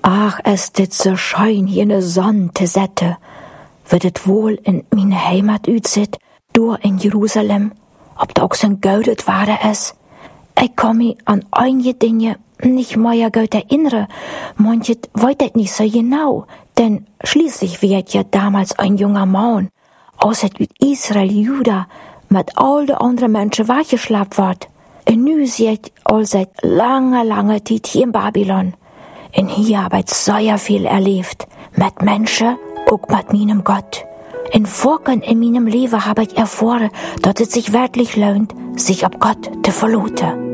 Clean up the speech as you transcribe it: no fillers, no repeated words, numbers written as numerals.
Ach, es dit so schön hier ne Sonne te sette, wird et wohl in meine Heimat uitzit, door in Jerusalem, ob da auch so gaudet war es. Ich komm mich an einige Dinge nicht mehr gut erinnere, manches weiß ich nicht so genau, denn schließlich wird ja damals ein junger Mann, aus Israel, Juda, mit all de anderen Menschen weggeschleppt ward. Und nu sieht all seit lange Zeit hier in Babylon. Und hier hab ich sehr viel erlebt, mit Menschen, auch mit meinem Gott. In Vorken in meinem Leben habe ich erfahren, dass es sich wirklich lohnt, sich auf Gott zu verlassen.